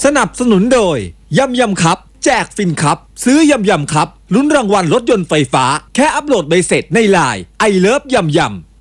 สนับสนุนโดยยำยำครับแจกฟินครับซื้อยำยำครับลุ้นรางวัลรถยนต์ไฟฟ้าแค่อัปโหลดใบเสร็จในไลน์ไอเลิฟยำยำ